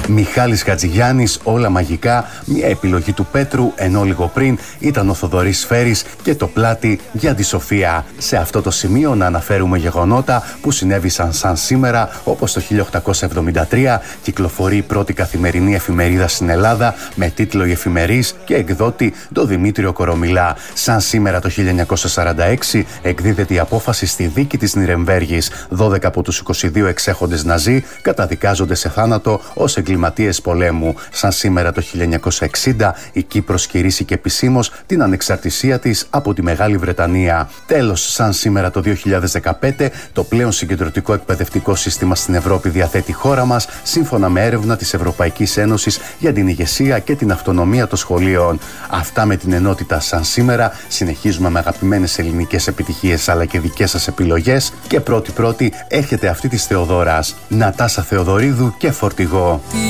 Μιχάλης Χατζηγιάννης, όλα μαγικά, μια επιλογή του Πέτρου, ενώ λίγο πριν ήταν ο Θοδωρής Σφαίρης και το πλάτη για τη Σοφία. Σε αυτό το σημείο να αναφέρουμε γεγονότα που συνέβησαν σαν σήμερα, όπως το 1873 κυκλοφορεί η πρώτη καθημερινή εφημερίδα στην Ελλάδα με τίτλο «Η Εφημερής» και εκδότη το Δημήτριο Κορομιλά. Σαν σήμερα το 1946 εκδίδεται η απόφαση στη δίκη της Νιρεμβέργης. 12 από τους 22 εξέχοντες Ναζί καταδικάζονται σε θάνατο ως εγκληματίες πολέμου. Σαν σήμερα το 1960 η Κύπρος κηρύσσηκε επισήμως την ανεξαρτησία της από τη Μεγάλη Βρετανία. Τέλος, σαν σήμερα το 2015 το πλέον συγκεντρωτικό εκπαιδευτικό σύστημα στην Ευρώπη διαθέτει η χώρα μας, σύμφωνα με έρευνα της Ευρωπαϊκής Ένωσης για την ηγεσία και την αυτονομία των σχολείων. Αυτά με την ενότητα σαν σήμερα. Συνεχίζουμε με αγαπημένες ελληνικές επιτυχίες αλλά και δικές σας επιλογές και πρώτη έχετε αυτή της Θεοδόρας, Νατάσα Θεοδωρίδου και Φορτηγό.